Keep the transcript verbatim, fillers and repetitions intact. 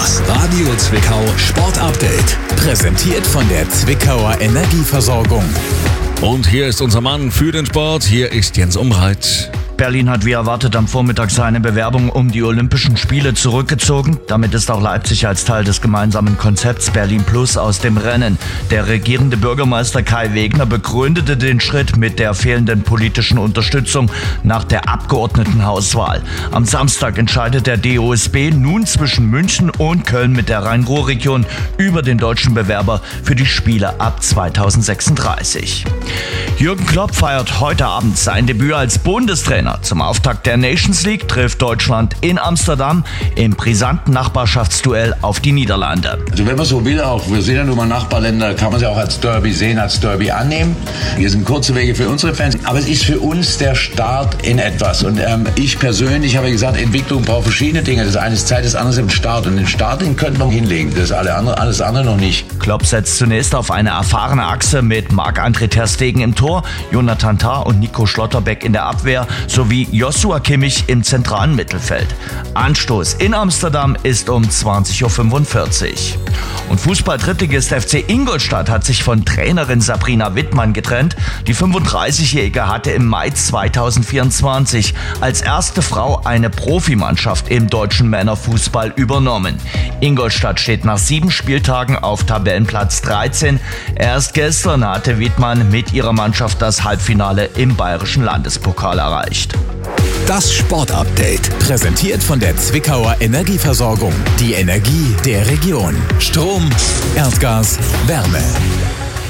Das Radio Zwickau Sport Update. Präsentiert von der Zwickauer Energieversorgung. Und hier ist unser Mann für den Sport. Hier ist Jens Umreit. Berlin hat wie erwartet am Vormittag seine Bewerbung um die Olympischen Spiele zurückgezogen. Damit ist auch Leipzig als Teil des gemeinsamen Konzepts Berlin Plus aus dem Rennen. Der regierende Bürgermeister Kai Wegner begründete den Schritt mit der fehlenden politischen Unterstützung nach der Abgeordnetenhauswahl. Am Samstag entscheidet der D O S B nun zwischen München und Köln mit der Rhein-Ruhr-Region über den deutschen Bewerber für die Spiele ab zweitausendsechsunddreißig. Jürgen Klopp feiert heute Abend sein Debüt als Bundestrainer. Zum Auftakt der Nations League trifft Deutschland in Amsterdam im brisanten Nachbarschaftsduell auf die Niederlande. Also wenn man so will, auch wir sind ja nun mal Nachbarländer, kann man sie auch als Derby sehen, als Derby annehmen. Hier sind kurze Wege für unsere Fans, aber es ist für uns der Start in etwas. Und ähm, ich persönlich habe gesagt, Entwicklung braucht verschiedene Dinge. Das eine ist Zeit, das andere ist im Start. Und den Start, den könnte man hinlegen, das alle andere, alles andere noch nicht. Klopp setzt zunächst auf eine erfahrene Achse mit Marc-André ter Stegen im Tor, Jonathan Tah und Nico Schlotterbeck in der Abwehr sowie Joshua Kimmich im zentralen Mittelfeld. Anstoß in Amsterdam ist um zwanzig Uhr fünfundvierzig. Und Fußball-Drittligist F C Ingolstadt hat sich von Trainerin Sabrina Wittmann getrennt. Die fünfunddreißigjährige hatte im Mai zweitausendvierundzwanzig als erste Frau eine Profimannschaft im deutschen Männerfußball übernommen. Ingolstadt steht nach sieben Spieltagen auf Tabellenplatz dreizehn. Erst gestern hatte Wittmann mit ihrer Mannschaft das Halbfinale im Bayerischen Landespokal erreicht. Das Sport Update. Präsentiert von der Zwickauer Energieversorgung. Die Energie der Region. Strom, Erdgas, Wärme.